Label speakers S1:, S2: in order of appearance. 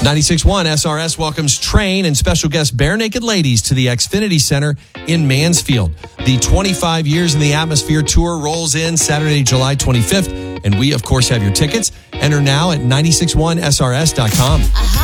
S1: 96.1 SRS welcomes Train and special guest Bare Naked Ladies to the Xfinity Center in Mansfield. The 25 Years in the Atmosphere tour rolls in Saturday, July 25th, and we, of course, have your tickets. Enter now at 961srs.com.